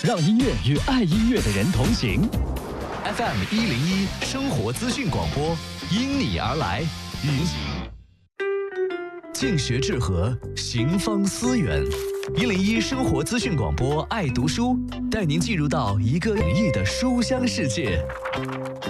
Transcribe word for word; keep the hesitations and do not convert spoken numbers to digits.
让音乐与爱音乐的人同行。 F M 一零一生活资讯广播，因你而来，与静学致和，行方思源。一零一生活资讯广播，爱读书，带您进入到一个有意的书香世界。